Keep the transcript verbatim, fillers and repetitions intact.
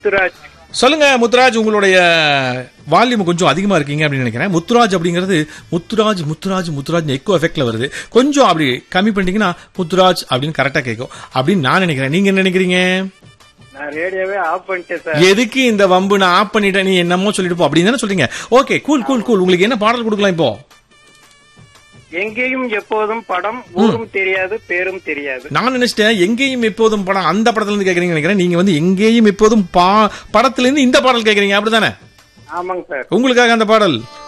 முத்துராஜ். சொல்லுங்க முத்துராஜ், உங்களுடைய வால்யூம் கொஞ்சம் அதிகமா இருக்கீங்க அப்படின்னு நினைக்கிறேன். முத்துராஜ் அப்படிங்கிறது முத்துராஜ் முத்துராஜ் முத்துராஜ் எக்கோ எஃபெக்ட்ல வருது. கொஞ்சம் அப்படி கம்மி பண்ணிட்டீங்கன்னா முத்துராஜ் அப்படின்னு கரெக்டா கேட்கும் அப்படின்னு நான் நினைக்கிறேன். நீங்க என்ன நினைக்கிறீங்க? நான் ரேடியோவே ஆஃப் பண்ணிட்டேன் சார். எதுக்கு இந்த வம்பு? நான் ஆஃப் பண்ணிட்டேன், நீ என்னமோ சொல்லிட்டு போ அப்படின்னு தானே சொல்றீங்க. Okay, cool cool cool. உங்களுக்கு என்ன பாடல் கொடுக்கலாம் இப்போ? எங்கேயும் எப்போதும் படம், ஊரும் தெரியாது பேரும் தெரியாது. நான் நினைச்சிட்டேன் எங்கேயும் எப்போதும் படம் அந்த படத்துல இருந்து கேக்குறீங்க நினைக்கிறேன். நீங்க வந்து எங்கேயும் எப்போதும் படத்துல இருந்து இந்த பாடல் கேக்குறீங்க அப்படிதானே? ஆமாங்க சார். உங்களுக்காக அந்த பாடல்